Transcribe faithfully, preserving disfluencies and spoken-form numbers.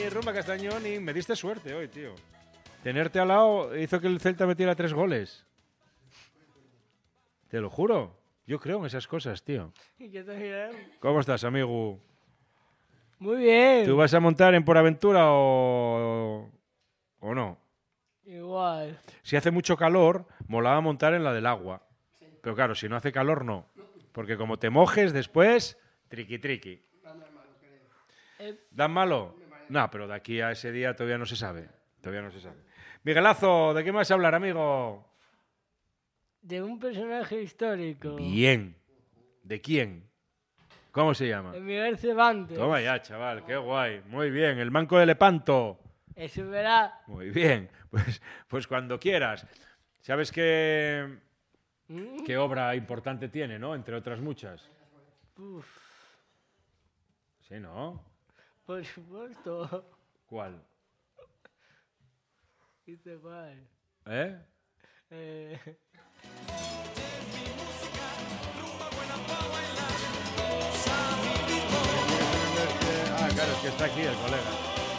Castañoni, rumba Castañoni. Me diste suerte hoy, tío. Tenerte al lado hizo que el Celta metiera tres goles. Te lo juro. Yo creo en esas cosas, tío. ¿Y qué te dirán? ¿Cómo estás, amigo? Muy bien. ¿Tú vas a montar en Por Aventura o, o no? Igual. Si hace mucho calor, molaba montar en la del agua. Pero claro, si no hace calor, no. Porque como te mojes después, triqui triqui. Eh, ¿Dan malo? No, pero de aquí a ese día todavía no se sabe. Todavía no se sabe. Miguelazo, ¿de qué me vas a hablar, amigo? de un personaje histórico. Bien. ¿De quién? ¿Cómo se llama? De Miguel Cervantes. Toma ya, chaval, qué guay. Muy bien, el Manco de Lepanto. Eso verá. Muy bien, pues, pues cuando quieras. ¿Sabes qué, Mm, qué obra importante tiene, no? Entre otras muchas. Uf, Sí, ¿no? por supuesto. ¿Cuál? Dice cuál. ¿Eh? Eh, Ah, claro, es que está aquí el colega.